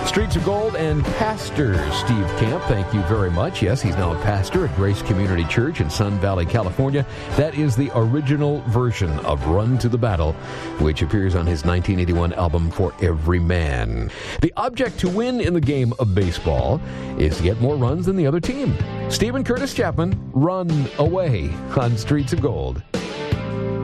Streets of Gold and Pastor Steve Camp, thank you very much. Yes, he's now a pastor at Grace Community Church in Sun Valley, California. That is the original version of Run to the Battle, which appears on his 1981 album For Every Man. The object to win in the game of baseball is to get more runs than the other team. Stephen Curtis Chapman, Run Away on Streets of Gold.